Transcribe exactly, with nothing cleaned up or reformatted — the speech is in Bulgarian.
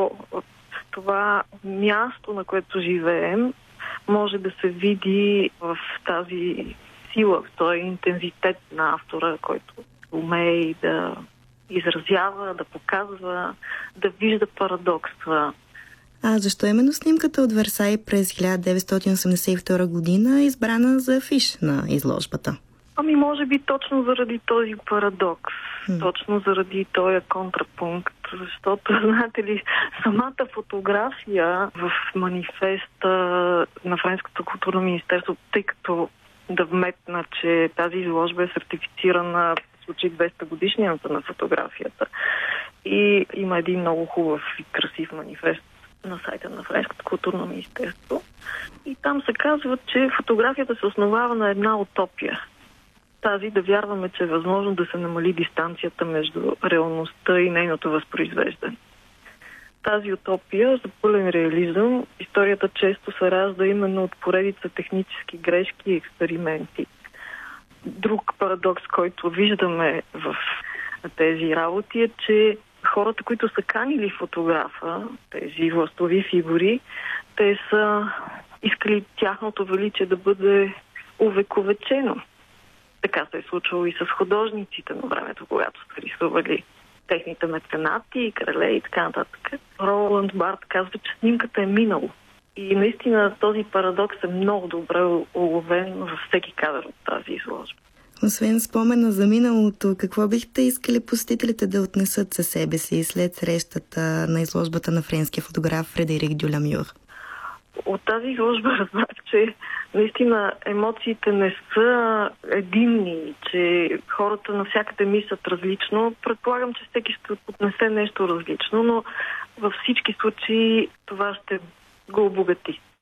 то това място, на което живеем, може да се види в тази сила, в този интензитет на автора, който умее и да изразява, да показва, да вижда парадокса. А защо именно снимката от Версай през хиляда деветстотин осемдесет и втора година е избрана за афиш на изложбата? Ами може би точно заради този парадокс, hmm. точно заради този контрапункт, защото, знаете ли, самата фотография в манифеста на Френското културно министерство, тъй като да вметна, че тази изложба е сертифицирана в случай двеста годишнината на фотографията и има един много хубав и красив манифест на сайта на Френското културно министерство. И там се казва, че фотографията се основава на една утопия. Тази да вярваме, че е възможно да се намали дистанцията между реалността и нейното възпроизвеждане. Тази утопия за пълен реализъм, историята често се ражда именно от поредица технически грешки и експерименти. Друг парадокс, който виждаме в тези работи е, че хората, които са канили фотографа, тези властови фигури, те са искали тяхното величие да бъде увековечено. Така се е случвало и с художниците на времето, когато са рисували техните меценати, крале и така нататък. Роланд Барт казва, че снимката е минало. И наистина този парадокс е много добре уловен във всеки кадър от тази изложба. Освен спомена за миналото, какво бихте искали посетителите да отнесат със себе си след срещата на изложбата на френския фотограф Фредерик Дюламюр? От тази изложба разбрах, че наистина емоциите не са единни, че хората навсякъде мислят различно. Предполагам, че всеки ще отнесе нещо различно, но във всички случаи това ще го обогати.